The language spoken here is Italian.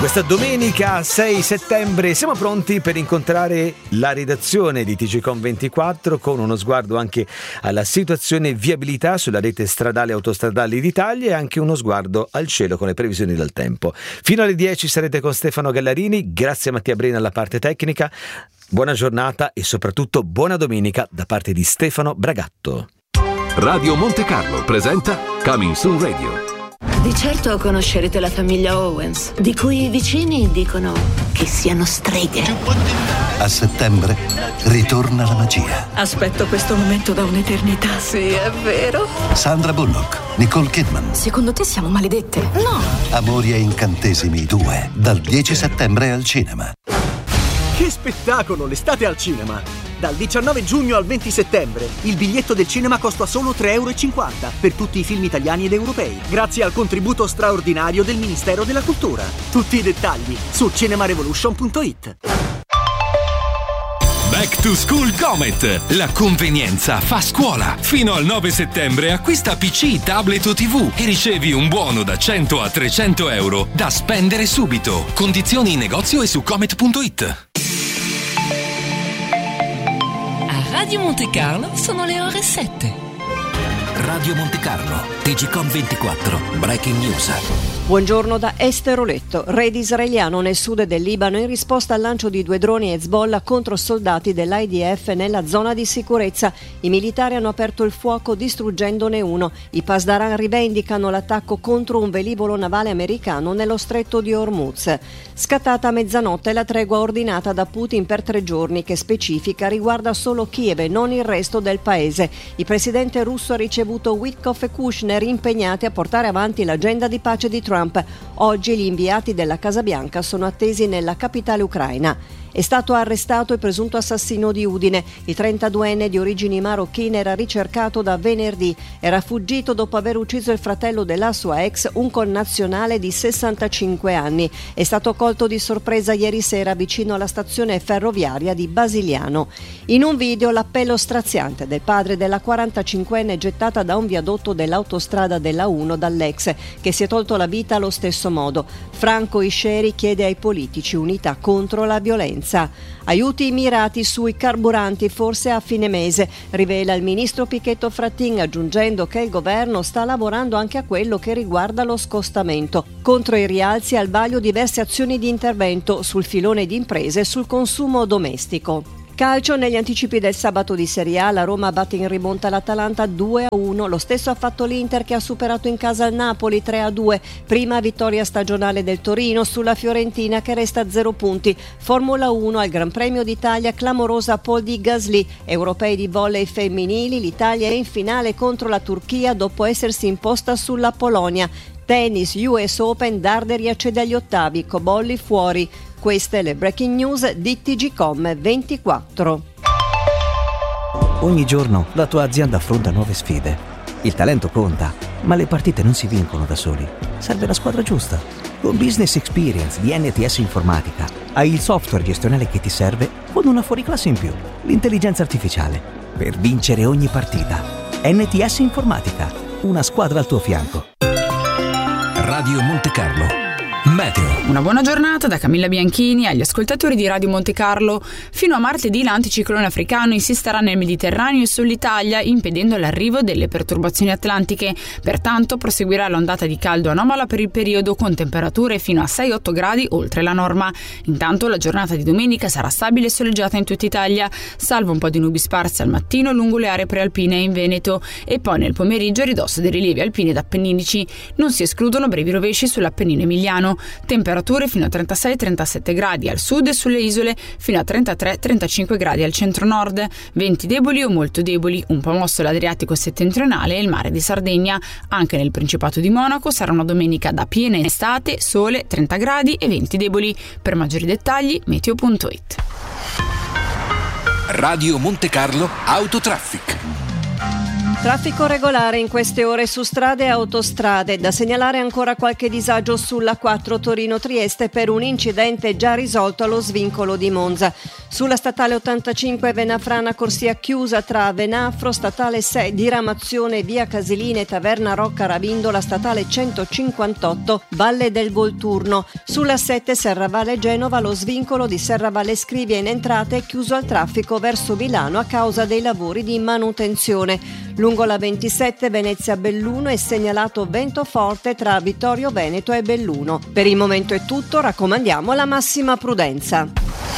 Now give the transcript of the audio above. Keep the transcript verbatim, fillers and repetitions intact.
Questa domenica sei settembre siamo pronti per incontrare la redazione di T G Com ventiquattro con uno sguardo anche alla situazione viabilità sulla rete stradale e autostradale d'Italia e anche uno sguardo al cielo con le previsioni del tempo. Fino alle dieci sarete con Stefano Gallarini, grazie a Mattia Brena alla parte tecnica. Buona giornata e soprattutto buona domenica da parte di Stefano Bragatto. Radio Monte Carlo presenta Coming Soon Radio. Di certo conoscerete la famiglia Owens, di cui i vicini dicono che siano streghe. A settembre ritorna la magia. Aspetto questo momento da un'eternità. Sì, è vero. Sandra Bullock, Nicole Kidman. Secondo te siamo maledette? No. Amori e incantesimi due, dal dieci settembre al cinema. Che spettacolo, l'estate al cinema! Dal diciannove giugno al venti settembre il biglietto del cinema costa solo tre e cinquanta euro per tutti i film italiani ed europei, grazie al contributo straordinario del Ministero della Cultura. Tutti i dettagli su cinemarevolution punto it. Back to School Comet, la convenienza fa scuola. Fino al nove settembre acquista P C, tablet o tivù e ricevi un buono da cento a trecento euro da spendere subito. Condizioni in negozio e su comet punto it. Radio Monte Carlo sono le ore sette. Radio Monte Carlo, T G Com ventiquattro, Breaking News. Buongiorno da Esteroletto. Raid israeliano nel sud del Libano in risposta al lancio di due droni Hezbollah contro soldati dell'I D F nella zona di sicurezza. I militari hanno aperto il fuoco distruggendone uno. I Pasdaran rivendicano l'attacco contro un velivolo navale americano nello stretto di Hormuz. Scattata a mezzanotte la tregua ordinata da Putin per tre giorni, che specifica riguarda solo Kiev e non il resto del paese. Il presidente russo ha ricevuto Witkoff e Kushner impegnati a portare avanti l'agenda di pace di Trump. Oggi gli inviati della Casa Bianca sono attesi nella capitale ucraina. È stato arrestato il presunto assassino di Udine. Il trentaduenne di origini marocchine era ricercato da venerdì. Era fuggito dopo aver ucciso il fratello della sua ex, un connazionale di sessantacinque anni. È stato colto di sorpresa ieri sera vicino alla stazione ferroviaria di Basiliano. In un video l'appello straziante del padre della quarantacinquenne gettata da un viadotto dell'autostrada della uno dall'ex, che si è tolto la vita allo stesso modo. Franco Isceri chiede ai politici unità contro la violenza. Aiuti mirati sui carburanti forse a fine mese, rivela il ministro Pichetto Frattin, aggiungendo che il governo sta lavorando anche a quello che riguarda lo scostamento. Contro i rialzi al vaglio diverse azioni di intervento sul filone di imprese e sul consumo domestico. Calcio, negli anticipi del sabato di Serie A, la Roma batte in rimonta l'Atalanta due a uno. Lo stesso ha fatto l'Inter, che ha superato in casa il Napoli tre a due. Prima vittoria stagionale del Torino sulla Fiorentina, che resta a zero punti. Formula uno al Gran Premio d'Italia, clamorosa pole di Gasly. Europei di volley femminili, l'Italia è in finale contro la Turchia dopo essersi imposta sulla Polonia. Tennis, U S Open, Darderi accede agli ottavi, Cobolli fuori. Queste le breaking news di T G Com ventiquattro. Ogni giorno la tua azienda affronta nuove sfide. Il talento conta, ma le partite non si vincono da soli. Serve la squadra giusta. Con Business Experience di N T S Informatica hai il software gestionale che ti serve con una fuoriclasse in più, l'intelligenza artificiale, per vincere ogni partita. N T S Informatica, una squadra al tuo fianco. Radio Monte Carlo. Meteo. Una buona giornata da Camilla Bianchini agli ascoltatori di Radio Monte Carlo. Fino a martedì l'anticiclone africano insisterà nel Mediterraneo e sull'Italia, impedendo l'arrivo delle perturbazioni atlantiche. Pertanto proseguirà l'ondata di caldo anomala per il periodo, con temperature fino a sei otto gradi oltre la norma. Intanto la giornata di domenica sarà stabile e soleggiata in tutta Italia, salvo un po' di nubi sparse al mattino lungo le aree prealpine e in Veneto, e poi nel pomeriggio a ridosso dei rilievi alpini ed appenninici. Non si escludono brevi rovesci sull'Appennino emiliano. Temperature fino a trentasei trentasette gradi al sud e sulle isole, fino a trentatré trentacinque gradi al centro-nord. Venti deboli o molto deboli, un po' mosso l'Adriatico settentrionale e il mare di Sardegna. Anche nel Principato di Monaco sarà una domenica da piena estate, sole, trenta gradi e venti deboli. Per maggiori dettagli meteo punto it. Radio Monte Carlo Autotraffic. Traffico regolare in queste ore su strade e autostrade. Da segnalare ancora qualche disagio sulla quattro Torino-Trieste per un incidente già risolto allo svincolo di Monza. Sulla statale ottantacinque Venafrana Corsia chiusa tra Venafro, statale sei diramazione via Casilina e Taverna Rocca Ravindola, statale centocinquantotto Valle del Volturno. Sulla sette Serravalle Genova lo svincolo di Serravalle Scrivia in entrata è chiuso al traffico verso Milano a causa dei lavori di manutenzione. Lungo la ventisette Venezia Belluno è segnalato vento forte tra Vittorio Veneto e Belluno. Per il momento è tutto, raccomandiamo la massima prudenza.